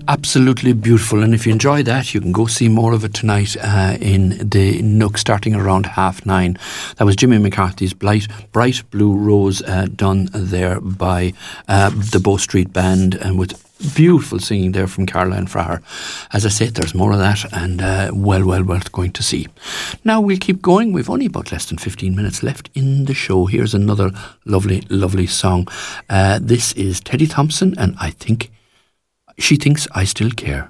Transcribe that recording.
Absolutely beautiful, and if you enjoy that, you can go see more of it tonight in the Nook, starting around 9:30. That was Jimmy McCarthy's Bright Blue Rose, done there by the Bow Street Band, and with beautiful singing there from Caroline Fraher. As I said, there's more of that, and well worth going to see. Now we'll keep going. We've only about less than 15 minutes left in the show. Here's another lovely song. This is Teddy Thompson, and She Thinks I Still Care.